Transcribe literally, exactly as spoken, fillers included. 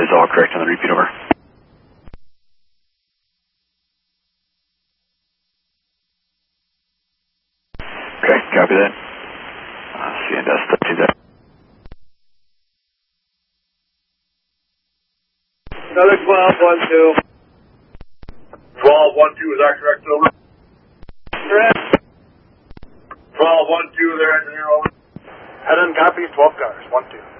is all correct on the repeat, over. Okay, copy that. Uh, C N S thirty that. Another twelve, one, two. twelve, one, two, is that correct, over? Correct. twelve, one, two, there, engineer, over. Head on copy, twelve cars, one, two.